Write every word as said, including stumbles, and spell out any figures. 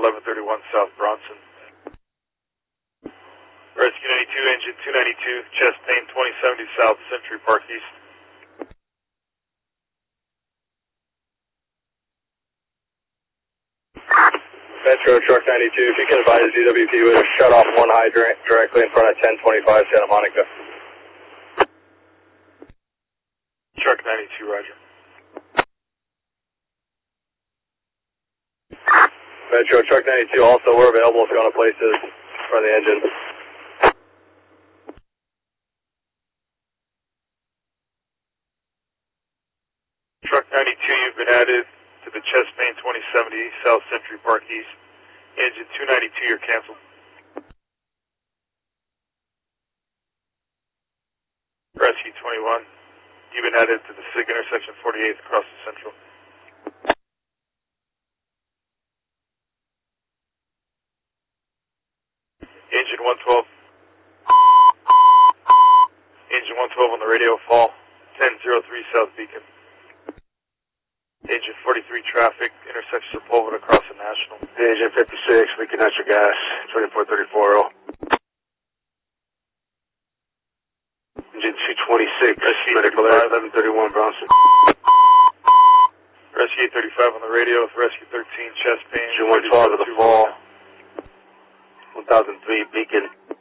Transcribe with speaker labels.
Speaker 1: eleven thirty-one South Bronson. Rescue ninety-two, engine two ninety-two, chest pain twenty seventy South Century Park East.
Speaker 2: Metro Truck ninety-two, if you can advise D W P would have shut off one hydrant directly in front of ten twenty-five Santa Monica.
Speaker 1: Truck ninety-two, roger.
Speaker 2: Metro Truck ninety-two, also we're available if you want to place this in front of the engine.
Speaker 1: Truck ninety-two, you've been added to the chest pain twenty seventy South Century Park East. Engine two ninety-two, you're canceled. Rescue twenty-one, you've been added to the SIG intersection forty-eighth across the Central. Engine one twelve. Engine one twelve on the radio, fall ten oh three South Beacon. Engine forty-three traffic, intersection Sepulveda across the National.
Speaker 2: Engine fifty-six, leaking natural gas, twenty-four thirty-four. Engine two twenty-six, medical alert, eleven thirty-one Bronson.
Speaker 1: Rescue eight thirty-five on the radio with Rescue thirteen, chest pain.
Speaker 2: Engine one twelve to the fall, one thousand three Beacon.